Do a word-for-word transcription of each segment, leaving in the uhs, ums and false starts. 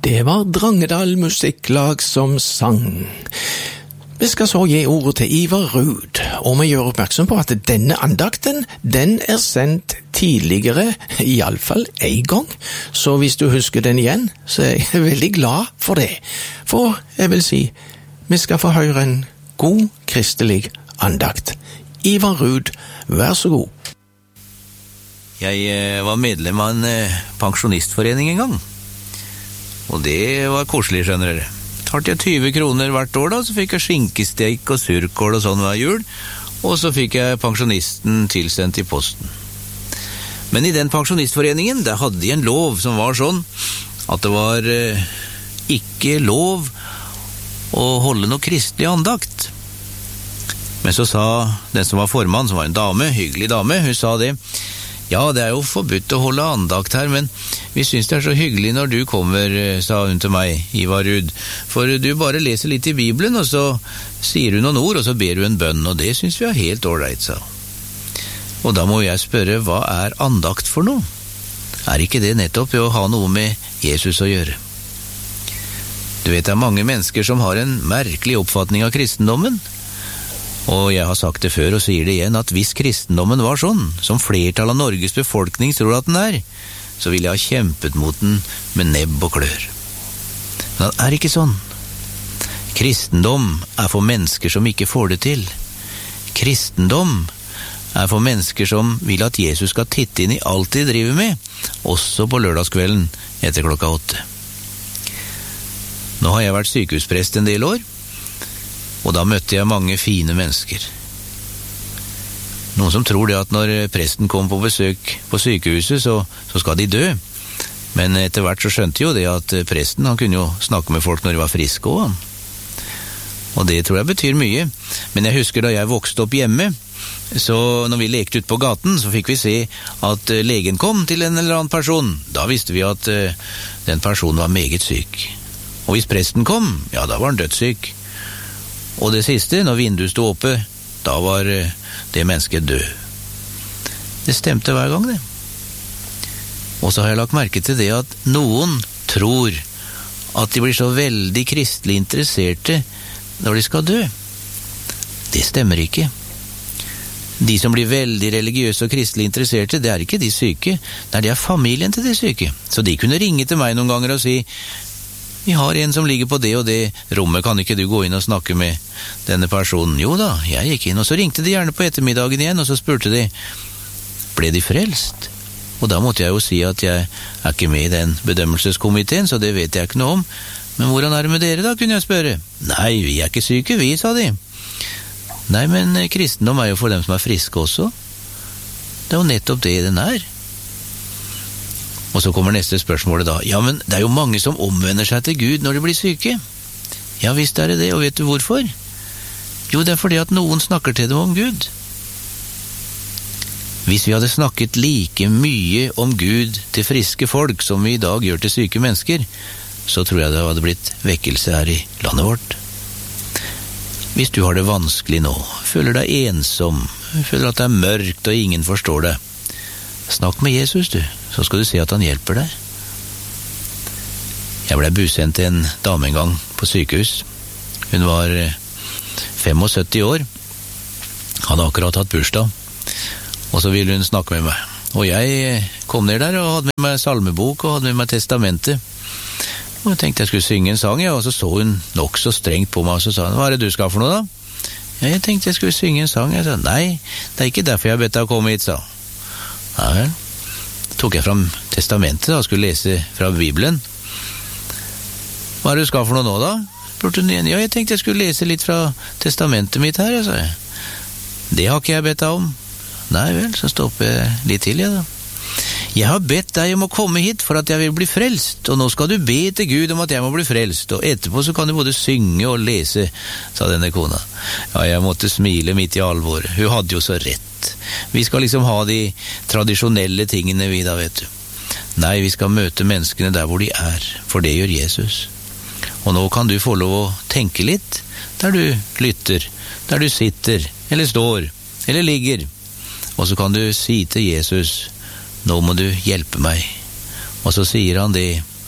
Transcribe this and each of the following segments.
Det var Drangedal Musikklag som sang. Vi skal så gi ordet til Ivar Ruud, og vi gjør oppmerksom på at denne andakten, den er sendt tidligere, i alle fall en gang. Så hvis du husker den igjen, så er jeg veldig glad for det. For jeg vil si, vi skal få høre en god kristelig andakt. Ivar Ruud, vær så god. Jeg var medlem av en pensjonistforening en gang. Og det var koselig, skjønner dere. Talte jeg tyve kroner hvert år da, så fikk jeg skinkesteik og surkål og sånn hver jul, og så fikk jeg pensjonisten tilsendt i posten. Men i den pensjonistforeningen, der hadde de en lov som var sånn, at det var eh, ikke lov å holde noe kristelig andakt. Men så sa den som var formann, som var en dame, hyggelig dame, hun sa det, ja, det er jo forbudt å holde andakt her, men vi synes det er så hyggelig når du kommer, sa hun til meg, Ivar Ruud, for du bare leser litt i Bibelen, og så sier du noen ord, og så ber du en bønn, og det synes vi er helt ålreit, sa. Og da må jeg spørre, hva er andakt for noe? Er ikke det nettopp å ha noe med Jesus å gjøre? Du vet, det er mange mennesker som har en merkelig oppfatning av kristendommen, og jeg har sagt det før og sier det igjen, at hvis kristendommen var sånn, som flertall av Norges befolkning tror at den er, så ville jeg ha kjempet mot den med nebb og klør. Men det er ikke sånn. Kristendom er for mennesker som ikke får det til. Kristendom er for mennesker som vil at Jesus skal titte inn i alt de driver med, også på lørdagskvelden etter klokka åtte. Nå har jeg vært sykehusprest en del år, og da møtte jeg mange fine mennesker. Noen som tror det at når presten kom på besøk på sykehuset, så, så skal de dø. Men etter hvert så skjønte jo det at presten, han kunne jo snakke med folk når de var friske også. Og det tror jeg betyr mye. Men jeg husker da jeg vokste opp hjemme, så når vi lekte ut på gaten, så fikk vi se at legen kom til en eller annen person. Da visste vi at den personen var meget syk. Og hvis presten kom, ja, da var han dødssyk. Og det siste, når vinduet stod oppe, da var det mennesket død. Det stemte hver gang, det. Og så har jeg lagt merke til det at noen tror at de blir så veldig kristelig interesserte når de skal dø. Det stemmer ikke. De som blir veldig religiøse og kristelig interesserte, det er ikke de syke. Nei, det er familien til de syke. Så de kunne ringe til meg noen ganger og si, vi har en som ligger på det og det rommet, kan ikke du gå inn og snakke med denne personen? Jo da, jeg gikk inn, og så ringte de gjerne på ettermiddagen igjen, og så spurte de, ble de frelst? Og da måtte jeg jo si at jeg er ikke med i den bedømmelseskomiteen, så det vet jeg ikke noe om. Men hvordan er det med dere da, kunne jeg spørre? Nei, vi er ikke syke, vi, sa de. Nei, men kristendom er jo for dem som er friske også. Det er jo nettopp det den er. Og så kommer neste spørsmålet da. Ja, men det er jo mange som omvender seg til Gud når de blir syke. Ja, visst er det det, og vet du hvorfor? Jo, det er fordi at noen snakker til dem om Gud. Hvis vi hadde snakket like mye om Gud til friske folk som vi i dag gjør til syke mennesker, så tror jeg det hadde blitt vekkelse her i landet vårt. Hvis du har det vanskelig nå, føler deg ensom, føler at det er mørkt og ingen forstår deg, snakk med Jesus, du, så skal du se at han hjelper deg. Jeg ble busendt til en dame en gang på sykehus. Hun var syttifem år, hadde akkurat hatt bursdag, og så ville hun snakke med meg. Og jeg kom ned der og hadde med meg salmebok og hadde med meg testamentet. Og jeg tenkte jeg skulle synge en sang, ja, og så så hun nok så strengt på meg, og så sa hun, hva er det du skal for noe da? Ja, jeg tenkte jeg skulle synge en sang. Jeg sa, nei, det er ikke derfor jeg har bedt deg å komme hit, sa. Ja vel. Tok jeg fram testamentet og skulle lese fra Bibelen. Hva er det du skal for noe nå da? Spurte hun igjen. Ja, jeg tenkte jeg skulle lese litt fra testamentet mitt her, sa jeg. Det har ikke jeg bedt deg om. Nei vel, så stopper jeg litt til, ja da. Jeg har bedt deg om å komme hit for at jeg vil bli frelst, og nå skal du be til Gud om at jeg må bli frelst, og etterpå så kan du både synge og lese, sa denne kona. Ja, jeg måtte smile midt i alvoret. Hun hadde jo så rett. Vi skal liksom ha de tradisjonelle tingene vi da, vet du. Nei, vi skal møte menneskene der hvor de er, for det gjør Jesus. Og nå kan du få lov å tenke litt, der du lytter, der du sitter, eller står, eller ligger, og så kan du si til Jesus, nå må du hjelpe meg. Og så sier han det,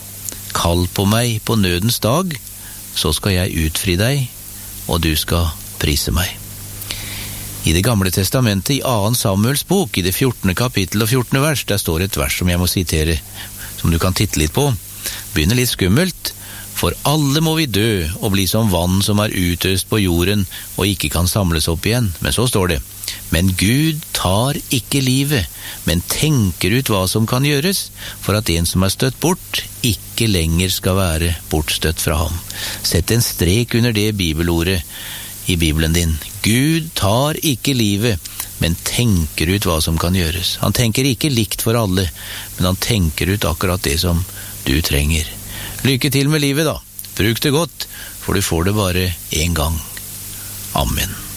Kall på meg på nødens dag, så skal jeg utfri deg, og du skal prise meg. I det gamle testamentet, i Annen Samuels bok, i det fjortende kapittel og fjortende vers, der står et vers som jeg må sitere, som du kan titte litt på. Begynner litt skummelt. For alle må vi dø og bli som vann som er utøst på jorden og ikke kan samles opp igjen. Men så står det, men Gud tar ikke livet, men tenker ut hva som kan gjøres, for at en som er støtt bort, ikke lenger skal være bortstøtt fra ham. Sett en strek under det bibelordet i Bibelen din. Gud tar ikke livet, men tenker ut hva som kan gjøres. Han tenker ikke likt for alle, men han tenker ut akkurat det som du trenger. Lykke til med livet da. Bruk det godt, for du får det bare en gang. Amen.